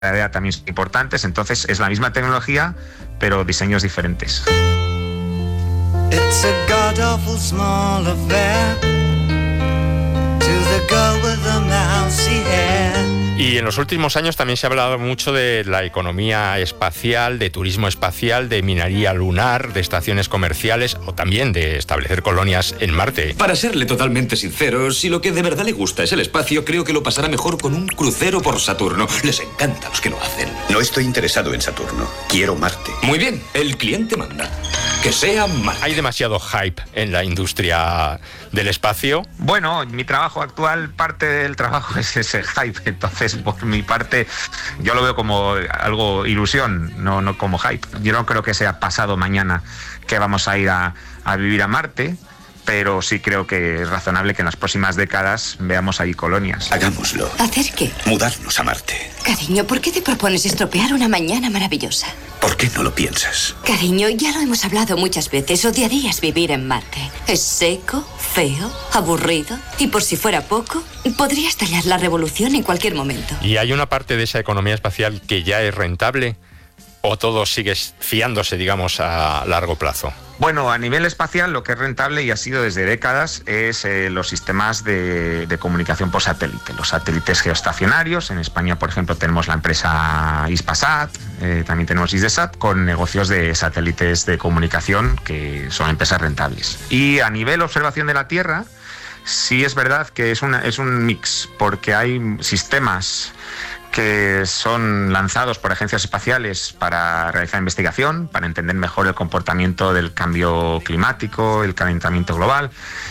aérea también son importantes. Entonces es la misma tecnología, pero diseños diferentes. It's a god-awful small affair to the girl with the mousy hair. Y en los últimos años también se ha hablado mucho de la economía espacial, de turismo espacial, de minería lunar, de estaciones comerciales o también de establecer colonias en Marte. Para serle totalmente sincero, si lo que de verdad le gusta es el espacio, creo que lo pasará mejor con un crucero por Saturno. Les encanta a los que lo hacen. No estoy interesado en Saturno. Quiero Marte. Muy bien, el cliente manda. Que sea Marte. ¿Hay demasiado hype en la industria del espacio? Bueno, mi trabajo actual, parte del trabajo es ese hype. Entonces, por mi parte, yo lo veo como algo ilusión, no como hype. Yo no creo que sea pasado mañana que vamos a ir a vivir a Marte, pero sí creo que es razonable que en las próximas décadas veamos ahí colonias. Hagámoslo. ¿Hacer qué? Mudarnos a Marte. Cariño, ¿por qué te propones estropear una mañana maravillosa? ¿Por qué no lo piensas? Cariño, ya lo hemos hablado muchas veces. Odiarías vivir en Marte. Es seco, feo, aburrido. Y por si fuera poco, podría estallar la revolución en cualquier momento. ¿Y hay una parte de esa economía espacial que ya es rentable? ¿O todo sigue fiándose, digamos, a largo plazo? Bueno, a nivel espacial lo que es rentable y ha sido desde décadas es los sistemas de comunicación por satélite, los satélites geoestacionarios. En España, por ejemplo, tenemos la empresa Hispasat, también tenemos Hisdesat, con negocios de satélites de comunicación que son empresas rentables. Y a nivel observación de la Tierra, sí es verdad que es un mix, porque hay sistemas que son lanzados por agencias espaciales para realizar investigación, para entender mejor el comportamiento del cambio climático, el calentamiento global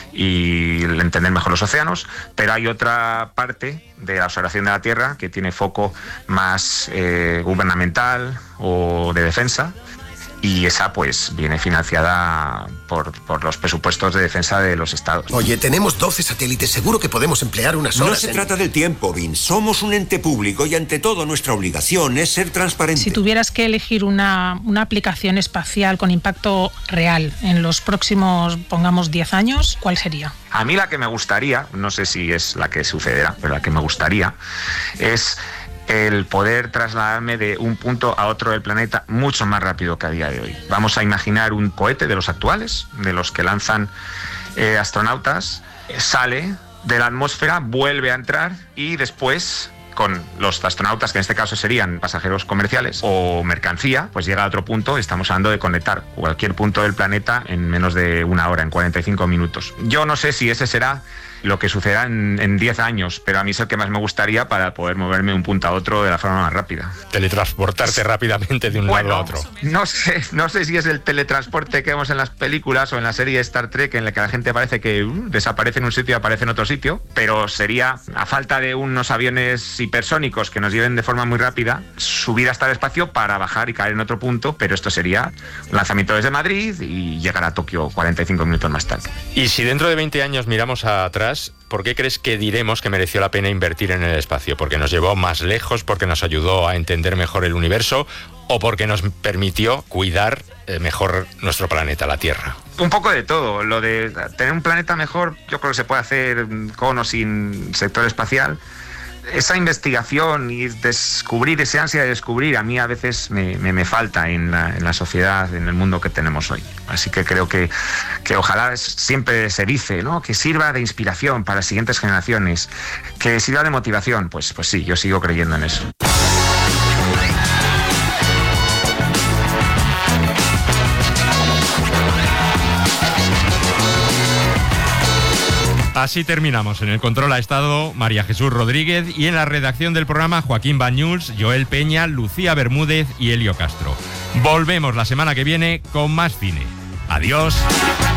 y entender mejor los océanos, pero hay otra parte de la observación de la Tierra que tiene foco más gubernamental o de defensa, y esa pues viene financiada por los presupuestos de defensa de los estados. Oye, tenemos 12 satélites, seguro que podemos emplear unas horas. No se trata del tiempo, Vince. Somos un ente público y ante todo nuestra obligación es ser transparente. Si tuvieras que elegir una aplicación espacial con impacto real en los próximos, pongamos, 10 años, ¿cuál sería? A mí la que me gustaría, no sé si es la que sucederá, pero la que me gustaría es el poder trasladarme de un punto a otro del planeta mucho más rápido que a día de hoy. Vamos a imaginar un cohete de los actuales, de los que lanzan astronautas, sale de la atmósfera, vuelve a entrar y después, con los astronautas, que en este caso serían pasajeros comerciales o mercancía, pues llega a otro punto. Estamos hablando de conectar cualquier punto del planeta en menos de una hora, en 45 minutos. Yo no sé si ese será lo que sucederá en 10 años, pero a mí es el que más me gustaría para poder moverme de un punto a otro de la forma más rápida. Teletransportarte rápidamente de un lado a otro. No sé si es el teletransporte que vemos en las películas o en la serie Star Trek, en la que la gente parece que desaparece en un sitio y aparece en otro sitio, pero sería, a falta de unos aviones hipersónicos que nos lleven de forma muy rápida, subir hasta el espacio para bajar y caer en otro punto, pero esto sería un lanzamiento desde Madrid y llegar a Tokio 45 minutos más tarde. Y si dentro de 20 años miramos atrás, ¿por qué crees que diremos que mereció la pena invertir en el espacio? ¿Porque nos llevó más lejos, porque nos ayudó a entender mejor el universo o porque nos permitió cuidar mejor nuestro planeta, la Tierra? Un poco de todo. Lo de tener un planeta mejor, yo creo que se puede hacer con o sin sector espacial. Esa investigación y descubrir, esa ansia de descubrir, a mí a veces me falta en la sociedad, en el mundo que tenemos hoy. Así que creo que ojalá siempre se dice, ¿no?, que sirva de inspiración para las siguientes generaciones, que sirva de motivación. Pues sí, yo sigo creyendo en eso. Así terminamos. En el control ha estado María Jesús Rodríguez y en la redacción del programa Joaquín Bañuls, Joel Peña, Lucía Bermúdez y Elio Castro. Volvemos la semana que viene con más cine. Adiós.